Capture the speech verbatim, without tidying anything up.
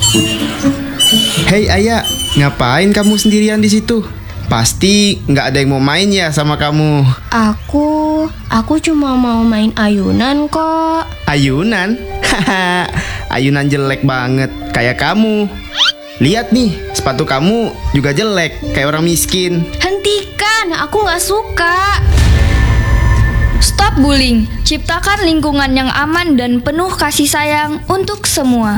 Hei Ayah, ngapain kamu sendirian di situ? Pasti nggak ada yang mau main ya sama kamu. Aku, aku cuma mau main ayunan kok. Ayunan? Haha, ayunan jelek banget, kayak kamu. Lihat nih, sepatu kamu juga jelek, kayak orang miskin. Hentikan, aku nggak suka. Stop bullying, ciptakan lingkungan yang aman dan penuh kasih sayang untuk semua.